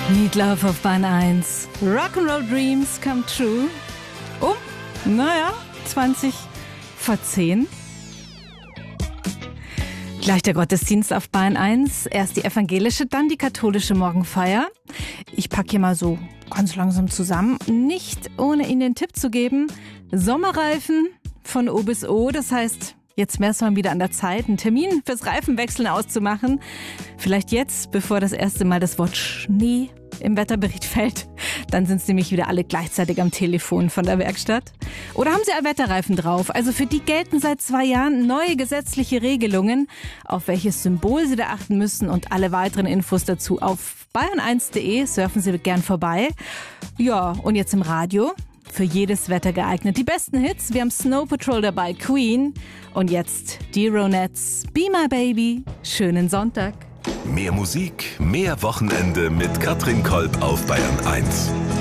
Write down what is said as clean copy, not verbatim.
Meatloaf auf Bahn 1. Rock'n'Roll Dreams come true. 20 vor 10. Gleich der Gottesdienst auf Bahn 1. Erst die evangelische, dann die katholische Morgenfeier. Ich packe hier mal so ganz langsam zusammen. Nicht ohne Ihnen den Tipp zu geben. Sommerreifen von O bis O. Das heißt, jetzt wäre es mal wieder an der Zeit, einen Termin fürs Reifenwechseln auszumachen. Vielleicht jetzt, bevor das erste Mal das Wort Schnee im Wetterbericht fällt. Dann sind es nämlich wieder alle gleichzeitig am Telefon von der Werkstatt. Oder haben Sie Allwetterreifen drauf? Also für die gelten seit 2 Jahren neue gesetzliche Regelungen, auf welches Symbol Sie da achten müssen, und alle weiteren Infos dazu auf bayern1.de. Surfen Sie gern vorbei. Ja, und jetzt im Radio. Für jedes Wetter geeignet. Die besten Hits, wir haben Snow Patrol dabei, Queen. Und jetzt die Ronettes, Be My Baby. Schönen Sonntag. Mehr Musik, mehr Wochenende mit Katrin Kolb auf Bayern 1.